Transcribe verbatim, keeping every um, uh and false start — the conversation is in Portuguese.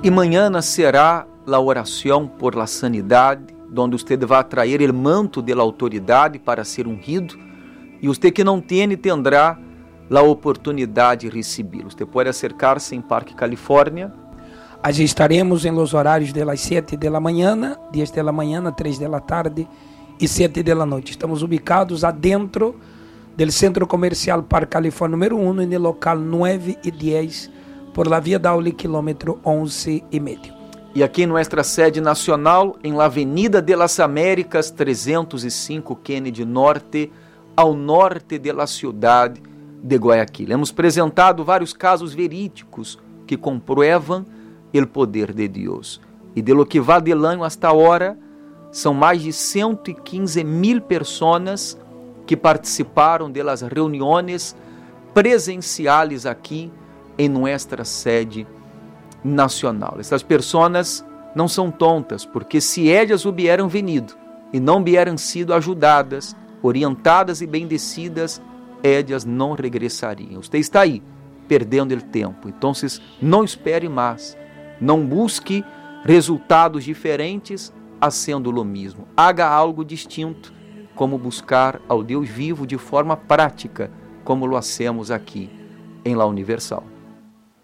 E mañana será a oração por la sanidade, onde você vai trazer o manto de la autoridade para ser ungido, e você que não tem tendrá a oportunidade de recebê-lo. Você pode acercar-se em Parque Califórnia. Allí estaremos en los horarios de las siete de la mañana, diez de la mañana, tres de la tarde y siete de la noche. Estamos ubicados adentro del Centro Comercial Parque Califórnia número uno, en el local nueve y diez, por la Via Daule, quilômetro once y medio. E aqui em nossa sede nacional, em la Avenida de las Américas, trezentos e cinco Kennedy Norte, ao norte de la cidade de Guayaquil. Hemos apresentado vários casos verídicos que compruevam o poder de Deus. E de lo que va del año hasta ahora, são mais de cento e quinze mil pessoas que participaram de las reuniões presenciais aqui em nossa sede nacional. Essas pessoas não são tontas, porque se elas hubieran venido e não hubieran sido ajudadas, orientadas e bendecidas, elas não regressariam. Você está aí, perdendo o tempo. Então, não espere mais. Não busque resultados diferentes haciendo lo mismo. Haga algo distinto, como buscar ao Deus vivo de forma prática, como lo hacemos aqui em La Universal.